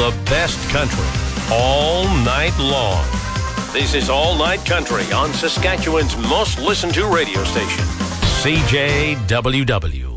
the best country all night long. This is All Night Country on Saskatchewan's most listened to radio station, CJWW.